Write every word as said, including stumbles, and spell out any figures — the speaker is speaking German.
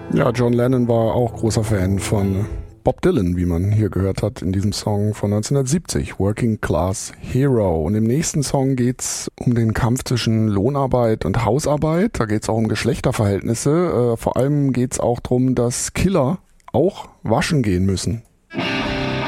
Ja, John Lennon war auch großer Fan von Bob Dylan, wie man hier gehört hat in diesem Song von neunzehnhundertsiebzig, Working Class Hero. Und im nächsten Song geht's um den Kampf zwischen Lohnarbeit und Hausarbeit. Da geht's auch um Geschlechterverhältnisse. Äh, vor allem geht's auch darum, dass Killer auch waschen gehen müssen.